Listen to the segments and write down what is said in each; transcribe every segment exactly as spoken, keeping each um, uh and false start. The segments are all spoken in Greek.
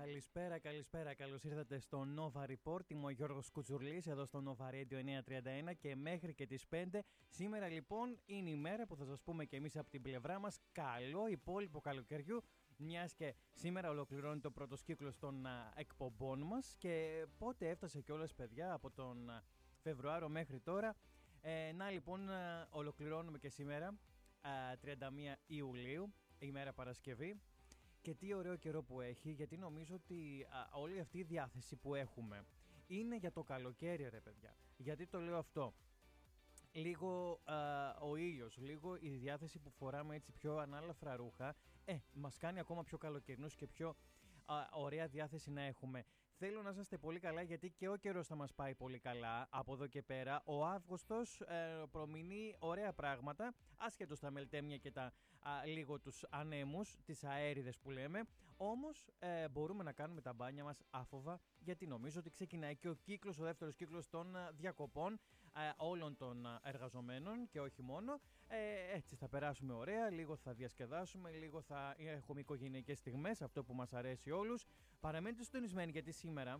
Καλησπέρα, καλησπέρα. Καλώς ήρθατε στο Nova Report. Είμαι ο Γιώργος Κουτσουρλής εδώ στο Nova Radio εννιακόσια τριάντα ένα και μέχρι και τις πέντε. Σήμερα λοιπόν είναι η μέρα που θα σας πούμε και εμείς από την πλευρά μας καλό υπόλοιπο καλοκαιριού, μιας και σήμερα ολοκληρώνει το πρώτος κύκλος των α, εκπομπών μας. Και πότε έφτασε κιόλας, παιδιά, από τον α, Φεβρουάριο μέχρι τώρα. Ε, να λοιπόν α, ολοκληρώνουμε και σήμερα α, τριάντα μία Ιουλίου, ημέρα Παρασκευή. Και τι ωραίο καιρό που έχει, γιατί νομίζω ότι α, όλη αυτή η διάθεση που έχουμε είναι για το καλοκαίρι, ρε παιδιά. Γιατί το λέω αυτό? Λίγο α, ο ήλιος, λίγο η διάθεση που φοράμε έτσι πιο ανάλαφρα ρούχα, ε, μας κάνει ακόμα πιο καλοκαιρινούς και πιο α, ωραία διάθεση να έχουμε. Θέλω να είστε πολύ καλά, γιατί και ο καιρός θα μας πάει πολύ καλά από εδώ και πέρα. Ο Αύγουστος ε, προμηνεί ωραία πράγματα, άσχετος τα μελτέμια και τα α, λίγο τους ανέμους, τις αέριδες που λέμε. Όμως ε, μπορούμε να κάνουμε τα μπάνια μας άφοβα, γιατί νομίζω ότι ξεκινάει και ο κύκλος, ο δεύτερος κύκλος των α, διακοπών α, όλων των α, εργαζομένων και όχι μόνο. Ε, έτσι θα περάσουμε ωραία, λίγο θα διασκεδάσουμε, λίγο θα έχουμε οικογενειακές στιγμές, αυτό που μας αρέσει όλους. Παραμένετε συντονισμένοι, γιατί σήμερα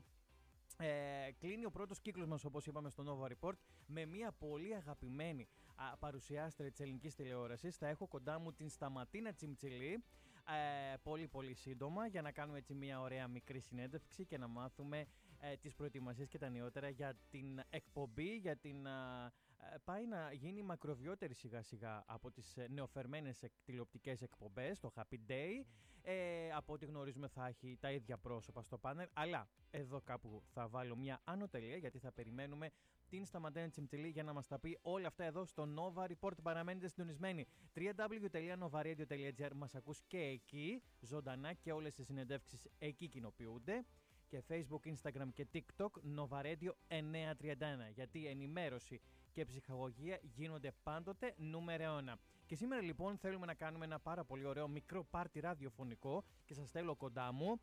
ε, κλείνει ο πρώτος κύκλος μας, όπως είπαμε, στο Nova Report, με μια πολύ αγαπημένη α, παρουσιάστρια της ελληνικής τηλεόρασης. Θα έχω κοντά μου την Σταματίνα Τσιμτσιλή, ε, πολύ πολύ σύντομα, για να κάνουμε έτσι μια ωραία μικρή συνέντευξη και να μάθουμε ε, τις προετοιμασίες και τα νεότερα για την εκπομπή, για την... Α, πάει να γίνει μακροβιότερη σιγά σιγά από τις νεοφερμένες τηλεοπτικές εκπομπές, το Happy Day. Ε, από ό,τι γνωρίζουμε θα έχει τα ίδια πρόσωπα στο πάνελ, αλλά εδώ κάπου θα βάλω μια άνω τελεία, γιατί θα περιμένουμε την Σταματίνα Τσιμτσιλή για να μας τα πει όλα αυτά εδώ στο Nova Report. Παραμένετε συντονισμένοι. double-u double-u double-u τελεία nova radio τελεία gr, μας ακούς και εκεί ζωντανά και όλες τις συνεντεύξεις εκεί κοινοποιούνται. Και Facebook, Instagram και TikTok Nova Radio εννιακόσια τριάντα ένα, γιατί η ενημέρωση και ψυχαγωγία γίνονται πάντοτε νούμερο ένα. Και σήμερα λοιπόν θέλουμε να κάνουμε ένα πάρα πολύ ωραίο μικρό πάρτι ραδιοφωνικό και σας θέλω κοντά μου.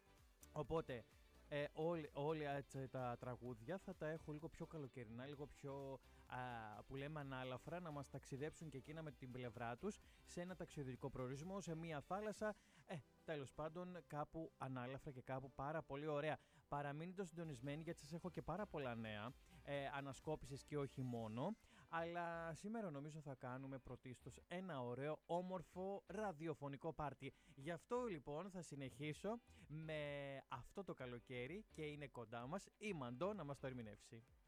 Οπότε ε, όλοι, όλοι έτσι, τα τραγούδια θα τα έχω λίγο πιο καλοκαιρινά, λίγο πιο α, που λέμε ανάλαφρα, να μας ταξιδέψουν και εκείνα με την πλευρά τους σε ένα ταξιδιωτικό προορισμό, σε μια θάλασσα. Ε, τέλος πάντων, κάπου ανάλαφρα και κάπου πάρα πολύ ωραία. Παραμείνετε συντονισμένοι, γιατί σας έχω και πάρα πολλά νέα, ε, ανασκόπησης και όχι μόνο. Αλλά σήμερα νομίζω θα κάνουμε πρωτίστως ένα ωραίο, όμορφο ραδιοφωνικό πάρτι. Γι' αυτό λοιπόν θα συνεχίσω με αυτό το καλοκαίρι και είναι κοντά μας η Μαντό να μας το ερμηνεύσει.